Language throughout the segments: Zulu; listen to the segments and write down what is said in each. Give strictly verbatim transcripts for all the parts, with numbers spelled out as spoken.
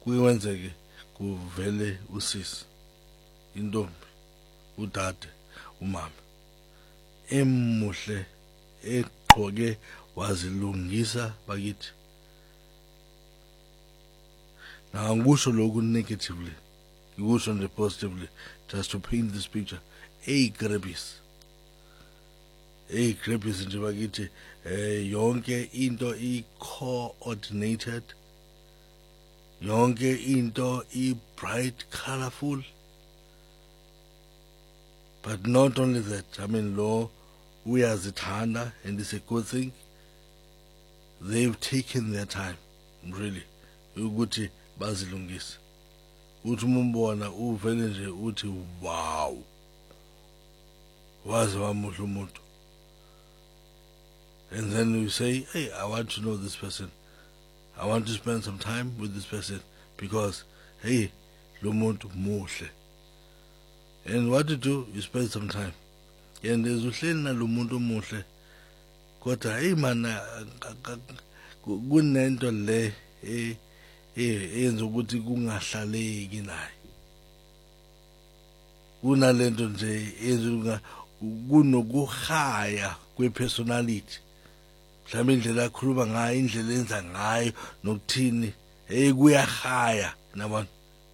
kuyiwenzeke kuvele usisi intombi udade umama emuhle eqhoke wazilungisa bakithi. Now ngikusho lokhu negatively, ngikusho nje positively just to paint this picture. Hey grapes, hey grapes nje bakithi, eh yonke into i coordinated, yonke into i bright, colorful. But not only that, I mean, lo uyazithanda, and it's a good thing. They've taken their time, really, ukuthi bazilungise. Uthi umbona uvele nje uthi wow, waze wamuhle umuntu. And then you say, hey, I want to know this person. I want to spend some time with this person because, hey, lo muntu muhle. And what you do, you spend some time. And there's uhleli nalo muntu muhle. Kodwa hey man, kunento le eh eh enza ukuthi kungahlaleki naye. Kunalento nje enza kunokuhaya kwepersonality. Mhlawumbe indlela akhuluma ngayo, indlela enza ngayo nokuthini, hey kuyahaya nabani.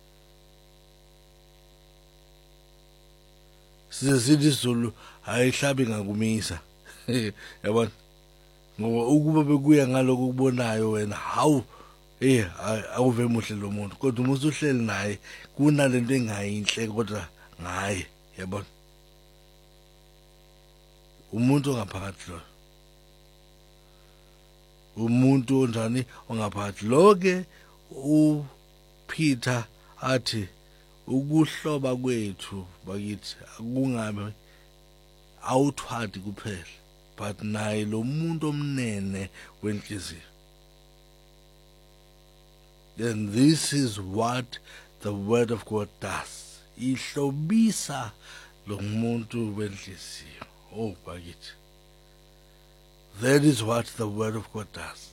Sizithi Zulu ayihlabi ngakumisa. Yabona? Ngoba ukuba bekuya ngaloko kubonayo wena, hawu eh awuve muhle lo muntu. Kodwa uma usuhleli naye kunalento engayinhle kodwa ngaye, yabona? Umuntu ongaphakathi lo. Umuntu onjani ongaphakathi lo ke uPeter athi ukuhloba kwethu bakithi akungabe outward kuphela, but naye lo muntu omnene wenhliziyo. Then this is what the word of God does. Ihlobisa lo muntu wenhliziyo. Oh bakithi, that is what the word of God does.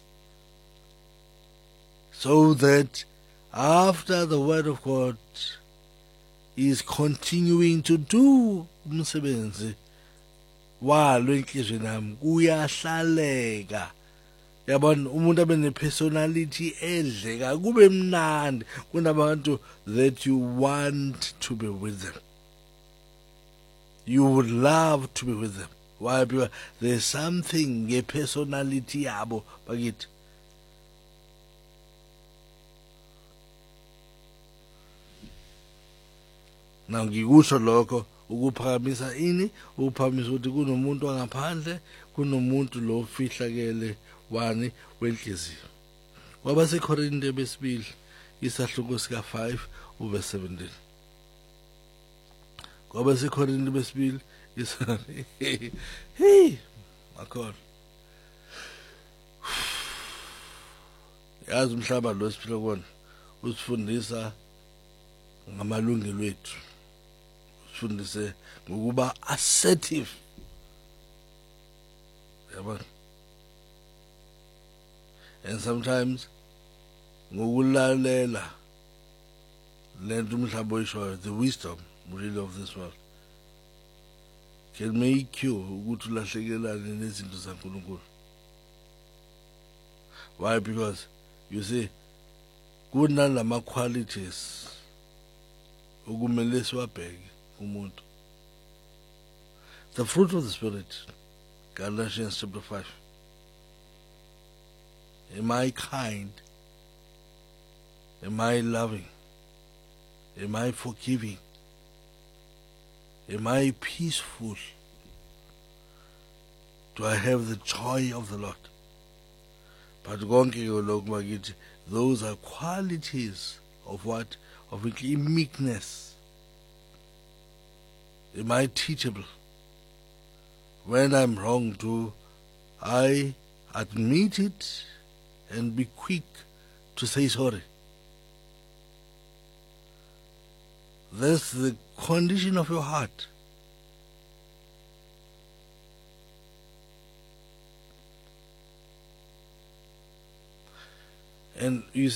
So that after the word of God is continuing to do umsebenzi walo enhlizweni yami, kuyahlaleka. Yabona, umuntu abe ne-personality edleka, kube mnandi kunabantu that you want to be with them. You would love to be with them. Why? Because there's something nge-personality yabo bakithi. Now ngikusho lokho ukuphakamisa ini, ukuphakamisa ukuthi kunomuntu wangaphandle, kunomuntu lo fihlakele wani wenhliziyo. Kwaba seKorinte besibili isahluko sika five uverse seventeen. Kwaba seKorinte besibili isa hey makhona. Yazi umhlaba lo siphila kuwona usifundisa ngamalungelo ethu. Usifundise ngokuba assertive. Yabona? And sometimes ngokulalela lento umhlaba oyishoyo, the wisdom really of this world can make you ukuthi ulahlekelane nezinto zaNkulunkulu. Why? Because you see kunalama qualities ukumele siwabheke umuntu. The fruit of the Spirit, Galatians chapter five. Am I kind? Am I loving? Am I forgiving? Am I peaceful? Do I have the joy of the Lord? But konke lokhu bakithi, those are qualities of what? Of meekness. Am I teachable? When I'm wrong, do I admit it and be quick to say sorry? That's the condition of your heart. And you